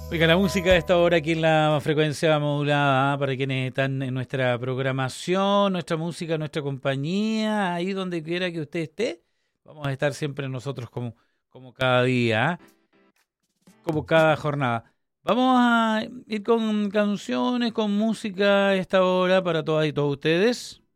Oiga, la música de esta hora aquí en la frecuencia modulada, para quienes están en nuestra programación, nuestra música, nuestra compañía, ahí donde quiera que usted esté, vamos a estar siempre nosotros como cada día, como cada jornada. Vamos a ir con canciones, con música a esta hora para todas y todos ustedes.